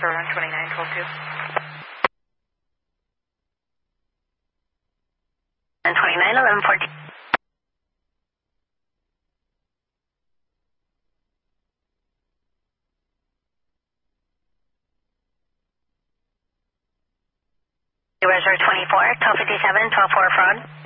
around 2912 2. And 29 11 14. Reserve 24 1257 124 fraud.